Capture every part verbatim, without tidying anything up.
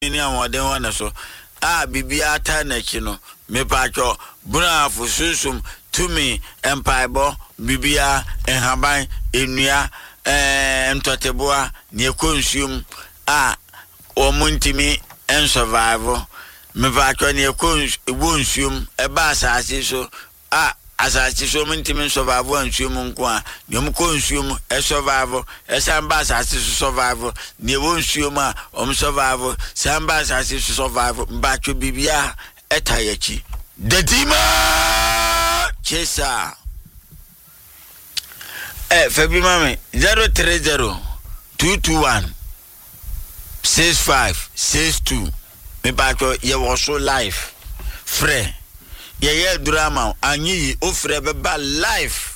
ni amode wana so a bibia ata na chi no me pacho buna afususum tumi empaibo bibia enhaban enua eh ntoteboa ne konsume a omuntimi en survival me pacho ne konsume e ba asase so a asase so muntimi survival ansume nko a nyom konsume e survival e samba asase so survival ne wonsume a om survival samba asase so survival mbacho bibia etayechi dedima chesa eh febi mame zero three zero two two one six five six two me bacho ye woso life free ye ye drama anyi o free beba life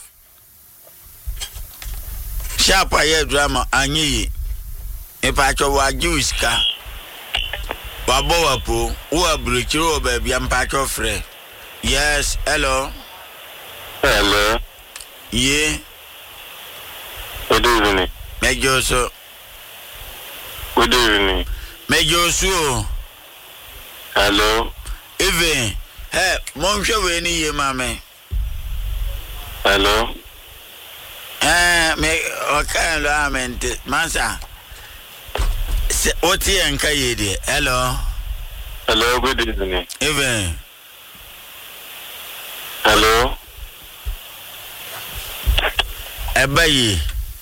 sharp ye drama anyi me bacho wa juiska wa bo wa po wa brechiro baby am bacho free. Yes, hello. Hello. Yeah. Good evening. Major so. Good evening. Major so. Hello. Even. Hey, mom show we ni ye mame. Hello. Eh, me okay lo amente. Mansa. Se oti enka ye de. Hello. Hello, good evening. Even. Hello. Ebayi.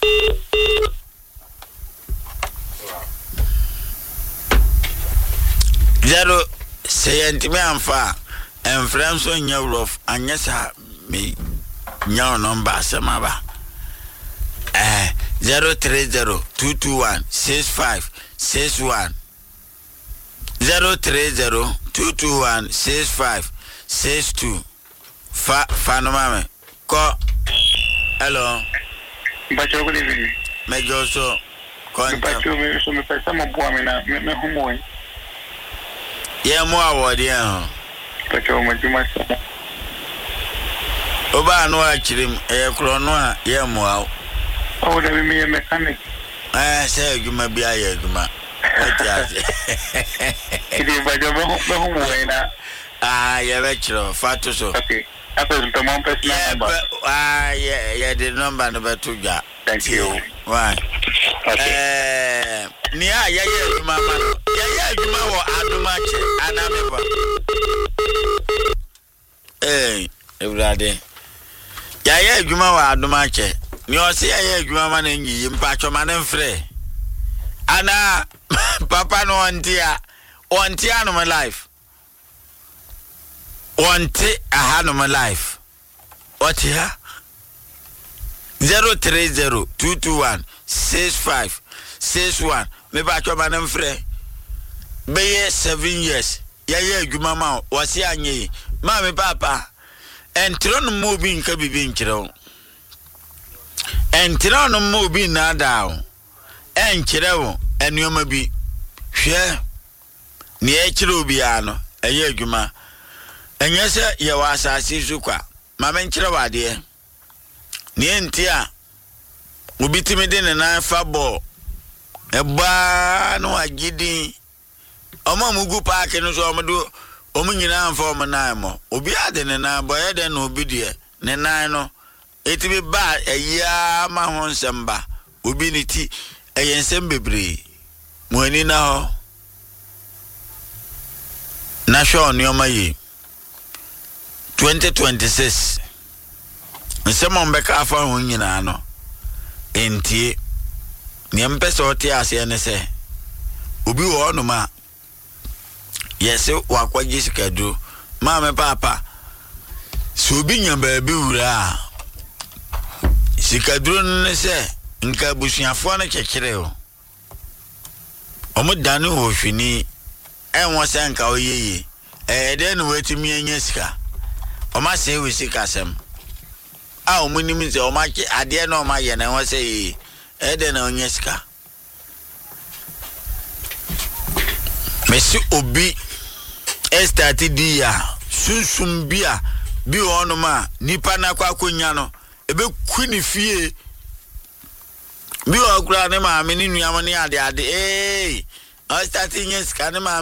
Zero seyentime amfa enfrenso nya rof anyesa me nya number semaba. Eh zero three zero two two one six five six one zero three zero two two one six five six two. Fa fa no mame ko hello Bacho, good evening. Major so konta Bacho, me so me pesa mo boa me na me me homo e. ye mo awode en Bacho, mo juma so. oba no akirim e kro no a ye mo aw Oh, da me me mechanic. eh say adwuma bi aye adwuma atiase Idi bacho me me homo e na. ah ye be kro fatu so Okay. After the mon person number. ah yeah yeah the number no betu ja. Thank you. Why? Okay. Eh ni a ye ye adwuma ma no ye ye adwuma wo aduma che anameba eh everade ya ye adwuma wo aduma che ni o se ye adwuma ma na nyi mpa choma na mfre ana papa no ontia ontia no my life onti aha no my life what here zero three zero two two one six five six one me ba choma na mfre be seven years ya ye adwuma ma o se anye ma me papa entro no mo bi nka bibi nkire entro no mo bi na dawo enkire wo enuoma bi hwe ne e kire obi ano eye adwuma enye se ye wa asase zukwa ma me nkire wade ne enti a obi timi de ne na fa bo eba no agidi omo mugu park no so omodo omu nyina amfa omo nan mo obi ade ne na boye de no obi de ne nan no etibi ba eya ma ho nsamba obi ni ti eyensem bebre mo ani na ho na sho ni o mayi twenty twenty-six nsemo mbeka afa ho nyina no enti ni mpesa oti ase ne se obi wo no ma yes wakwaji sikadu mama papa so bi nya ba bi wura sikadru ne se nka busuafo na kekere o omo dane ho hwini enwo se nka oyeye eh de no wetimi anya sika oma se we sika sem a omo nim se oma ke ade na oma ye na ho se eh de na anya sika mesi obi estati dia sunsum bia bi onoma nipa na kwa konya no ebe kuni fie bi okura ne ma me ni nuam ne ade ade eh ɔ starting yes ka ne ma